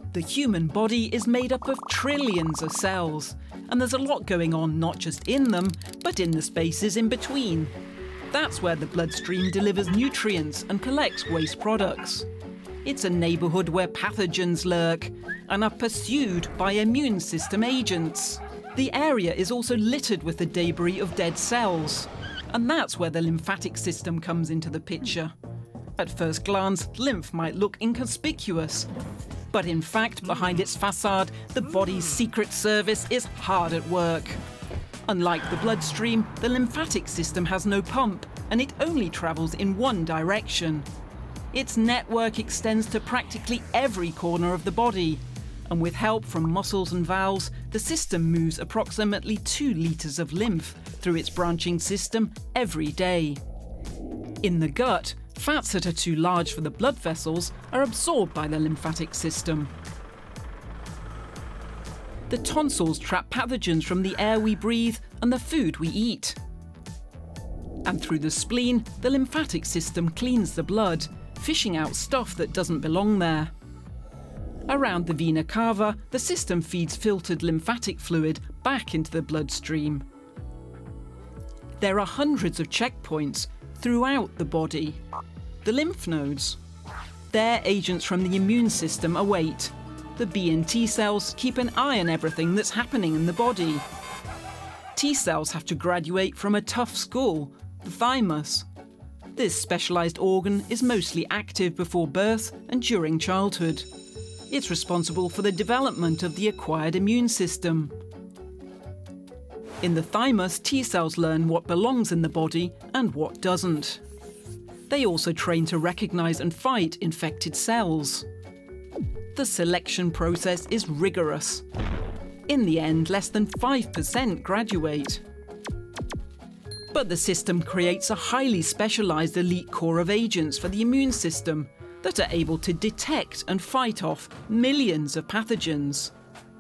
The human body is made up of trillions of cells, and there's a lot going on not just in them, but in the spaces in between. That's where the bloodstream delivers nutrients and collects waste products. It's a neighbourhood where pathogens lurk and are pursued by immune system agents. The area is also littered with the debris of dead cells, and that's where the lymphatic system comes into the picture. At first glance, lymph might look inconspicuous, but in fact, behind its facade, the body's secret service is hard at work. Unlike the bloodstream, the lymphatic system has no pump, and it only travels in one direction. Its network extends to practically every corner of the body, and with help from muscles and valves, the system moves approximately 2 litres of lymph through its branching system every day. In the gut, fats that are too large for the blood vessels are absorbed by the lymphatic system. The tonsils trap pathogens from the air we breathe and the food we eat. And through the spleen, the lymphatic system cleans the blood, fishing out stuff that doesn't belong there. Around the vena cava, the system feeds filtered lymphatic fluid back into the bloodstream. There are hundreds of checkpoints throughout the body. The lymph nodes. Their agents from the immune system await. The B and T cells keep an eye on everything that's happening in the body. T cells have to graduate from a tough school, the thymus. This specialised organ is mostly active before birth and during childhood. It's responsible for the development of the acquired immune system. In the thymus, T cells learn what belongs in the body and what doesn't. They also train to recognise and fight infected cells. The selection process is rigorous. In the end, less than 5% graduate. But the system creates a highly specialised elite core of agents for the immune system that are able to detect and fight off millions of pathogens.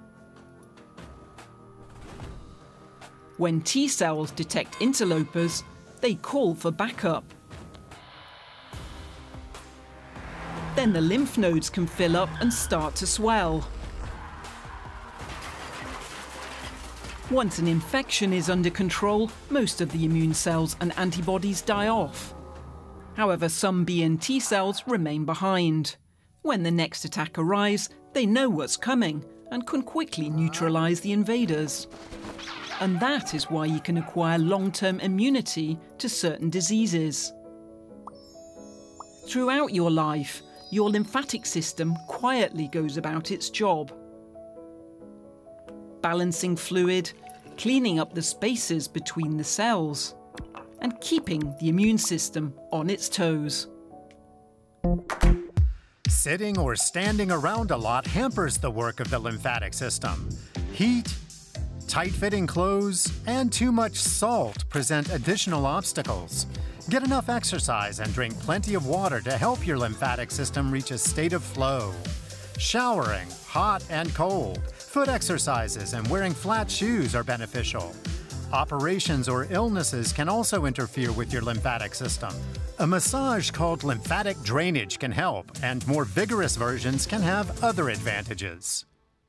When T cells detect interlopers, they call for backup. Then the lymph nodes can fill up and start to swell. Once an infection is under control, most of the immune cells and antibodies die off. However, some B and T cells remain behind. When the next attack arrives, they know what's coming and can quickly neutralise the invaders. And that is why you can acquire long-term immunity to certain diseases. Throughout your life, your lymphatic system quietly goes about its job. Balancing fluid, cleaning up the spaces between the cells, and keeping the immune system on its toes. Sitting or standing around a lot hampers the work of the lymphatic system. Heat, tight-fitting clothes, and too much salt present additional obstacles. Get enough exercise and drink plenty of water to help your lymphatic system reach a state of flow. Showering, hot and cold, foot exercises, and wearing flat shoes are beneficial. Operations or illnesses can also interfere with your lymphatic system. A massage called lymphatic drainage can help, and more vigorous versions can have other advantages.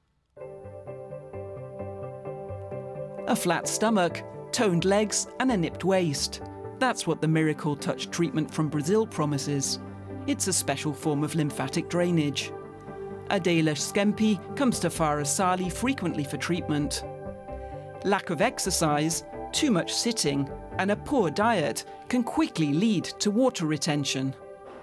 A flat stomach, toned legs, and a nipped waist. That's what the Miracle Touch treatment from Brazil promises. It's a special form of lymphatic drainage. Adela Skempi comes to Farah Sali frequently for treatment. Lack of exercise, too much sitting, and a poor diet can quickly lead to water retention.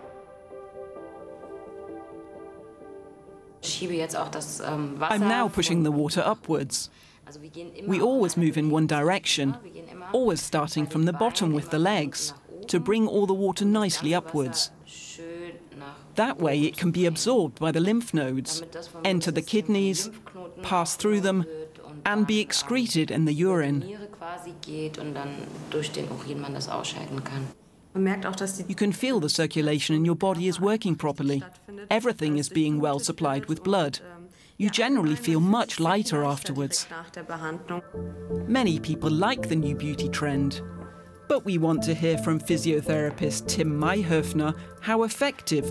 I'm now pushing the water upwards. We always move in one direction, always starting from the bottom with the legs, to bring all the water nicely upwards. That way it can be absorbed by the lymph nodes, enter the kidneys, pass through them, and be excreted in the urine. You can feel the circulation in your body is working properly. Everything is being well supplied with blood. You generally feel much lighter afterwards. Many people like the new beauty trend. But we want to hear from physiotherapist Tim Mayhöfner how effective